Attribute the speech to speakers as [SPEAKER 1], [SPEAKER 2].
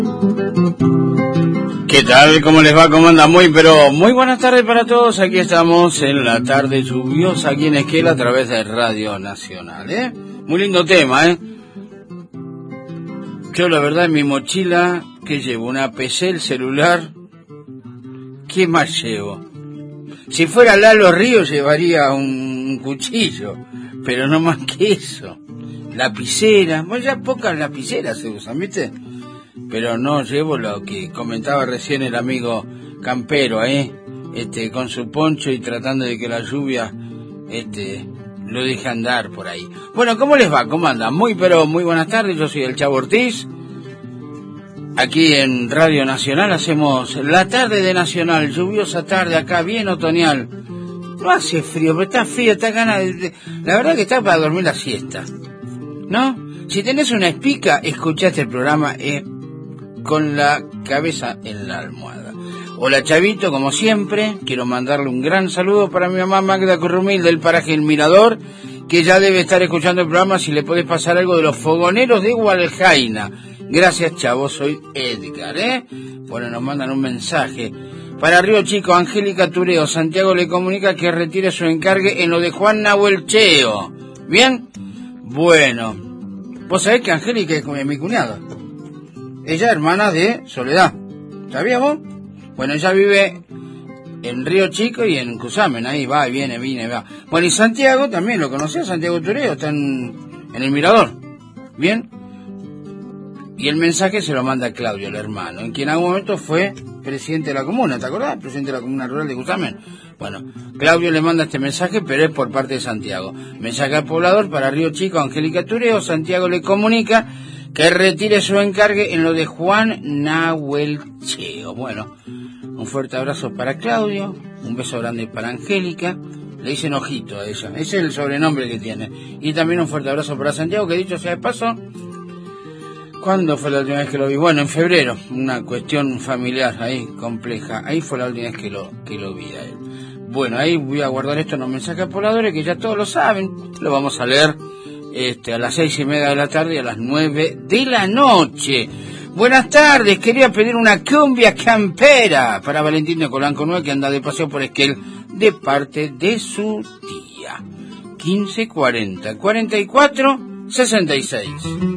[SPEAKER 1] ¿Qué tal? ¿Cómo les va? ¿Cómo anda? Muy buenas tardes para todos. Aquí estamos en la tarde lluviosa aquí en Esquel a través de Radio Nacional, Muy lindo tema, Yo la verdad en mi mochila, ¿qué llevo? Una PC, el celular. ¿Qué más llevo? Si fuera Lalo Río llevaría un cuchillo, pero no más que eso. Lapicera, bueno, ya pocas lapiceras se usan, ¿viste? Pero no llevo lo que comentaba recién el amigo campero, con su poncho y tratando de que la lluvia, lo deje andar por ahí. Bueno, ¿cómo les va? ¿Cómo andan? Muy buenas tardes, yo soy el Chavo Ortiz. Aquí en Radio Nacional hacemos la tarde de Nacional, lluviosa tarde acá, bien otoñal. No hace frío, pero está frío, está ganas de... La verdad que está para dormir la siesta, ¿no? Si tenés una espica, escuchaste el programa con la cabeza en la almohada. Hola Chavito, como siempre, quiero mandarle un gran saludo para mi mamá Magda Currumil del paraje El Mirador, que ya debe estar escuchando el programa. Si le podés pasar algo de los fogoneros de Hualjaina. Gracias, Chavo, soy Edgar, Bueno, nos mandan un mensaje. Para Río Chico, Angélica Tureo, Santiago le comunica que retire su encargue en lo de Juan Nahuel Cheo. ¿Bien? Bueno, vos sabés que Angélica es mi cuñada. Ella es hermana de Soledad. ¿Sabías vos? Bueno, ella vive en Río Chico y en Cusamen. Ahí va, viene. Bueno, y Santiago también, ¿lo conocés? Santiago Tureo, está en el Mirador. ¿Bien? Y el mensaje se lo manda Claudio, el hermano, en quien en algún momento fue presidente de la comuna, ¿te acordás? Presidente de la comuna rural de Cusamen. Bueno, Claudio le manda este mensaje, pero es por parte de Santiago. Mensaje al poblador para Río Chico, Angélica Tureo. Santiago le comunica que retire su encargue en lo de Juan Nahuel Cheo. Bueno, un fuerte abrazo para Claudio, un beso grande para Angélica. Le dicen ojito a ella, ese es el sobrenombre que tiene. Y también un fuerte abrazo para Santiago, que dicho sea de paso, ¿cuándo fue la última vez que lo vi? Bueno, en febrero, una cuestión familiar ahí compleja. Ahí fue la última vez que lo vi a él. Bueno, ahí voy a guardar esto en los mensajes pobladores, que ya todos lo saben. Lo vamos a leer a las 6:30 de la tarde y a las 9 de la noche. Buenas tardes, quería pedir una cumbia campera para Valentín de Colanco 9, que anda de paseo por Esquel, de parte de su tía. 1540 44 66.